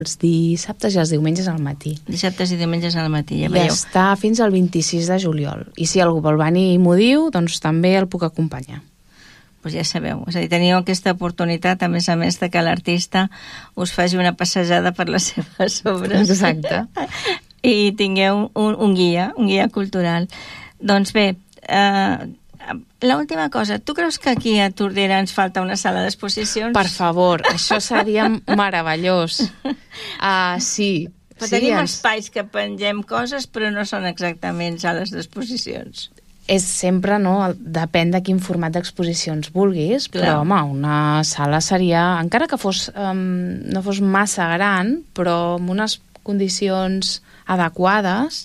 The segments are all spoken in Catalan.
els dissabtes i els diumenges al matí. Dissabtes i diumenges al matí, ja I veieu. està fins al 26 de juliol. I si algú vol venir i m'ho diu, doncs també el puc acompanyar. Pues ja sabeu, és a dir, teniu aquesta oportunitat, a més de que l'artista us faci una passejada per les seves obres. Exacte. I tingueu un guia cultural. Doncs bé, l'última cosa, tu creus que aquí a Tordera ens falta una sala d'exposicions? Per favor, això seria meravellós. Sí. Però tenim espais que pengem coses, però no són exactament sales d'exposicions. És sempre, no? Depèn de quin format d'exposicions vulguis, però, home, una sala seria, encara que no fos massa gran, però amb unes condicions adequades,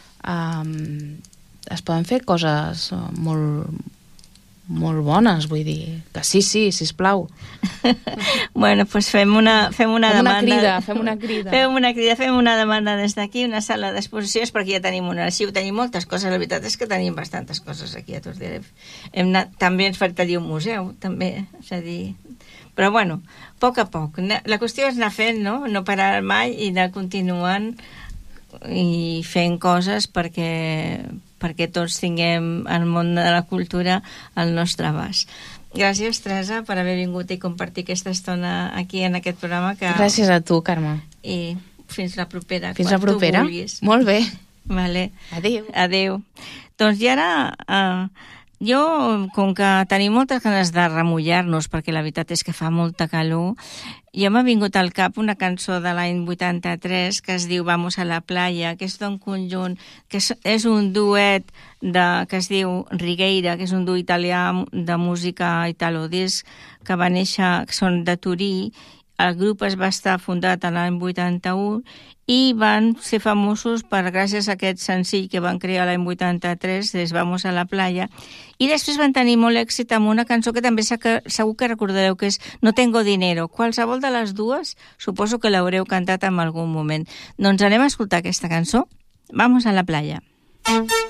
es poden fer coses molt bones, vull dir. Que sí, sisplau. Bueno, doncs fem una demanda. Fem una crida. Fem una demanda des d'aquí, una sala d'exposicions, perquè ja tenim una arxiu, tenim moltes coses, la veritat és que tenim bastantes coses aquí a Tordera. També ens faltaria un museu, també, és a dir... Però bueno, a poc a poc. La qüestió és anar fent, no? No parar mai i anar continuant i fent coses perquè tots tinguem el món de la cultura al nostre abast. Gràcies, Teresa, per haver vingut i compartir aquesta estona aquí en aquest programa. Gràcies a tu, Carme. I fins la propera. Fins la propera. Molt bé. Vale. Adéu. Doncs i ara... Jo, com que tenim moltes ganes de remullar-nos, perquè la veritat és que fa molta calor, jo m'ha vingut al cap una cançó de l'any 83 que es diu Vamos a la playa, que és d'un conjunt, que és un duet que es diu Rigueira, que és un duo italià de música italodisc que va néixer, que són de Turí. El grup es va estar fundat l'any 81 i van ser famosos gràcies a aquest senzill que van crear l'any 83, des Vamos a la playa, i després van tenir molt èxit amb una cançó que també segur que recordareu, que és No tengo dinero. Qualsevol de les dues suposo que l'haureu cantat en algun moment. Doncs anem a escoltar aquesta cançó. Vamos a la playa.